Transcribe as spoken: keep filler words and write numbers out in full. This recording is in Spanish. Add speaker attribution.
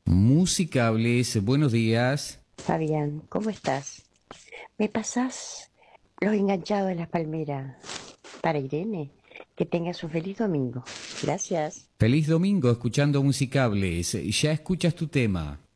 Speaker 1: Musicables, buenos días.
Speaker 2: Fabián, ¿cómo estás? ¿Me pasás los enganchados de las palmeras para Irene? Que tengas un feliz domingo. Gracias.
Speaker 1: Feliz domingo escuchando Musicables. Ya escuchas tu tema.